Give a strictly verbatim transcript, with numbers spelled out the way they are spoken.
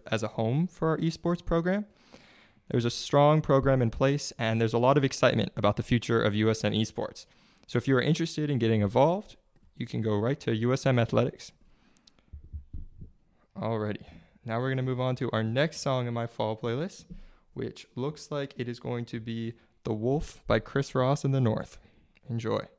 as a home for our esports program. There's a strong program in place, and there's a lot of excitement about the future of U S M Esports. So if you are interested in getting involved, you can go right to U S M Athletics. Alrighty, now we're going to move on to our next song in my fall playlist, which looks like it is going to be The Wolf by Chris Ross in the North. Enjoy.